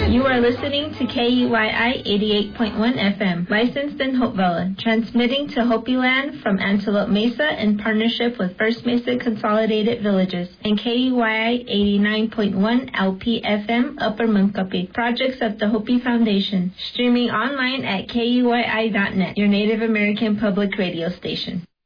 You are listening to KUYI 88.1 FM, licensed in Hopevilla, transmitting to Hopi Land from Antelope Mesa in partnership with First Mesa Consolidated Villages, and KUYI 89.1 LP FM, Upper Munkapi, projects of the Hopi Foundation, streaming online at KUYI.net, your Native American public radio station.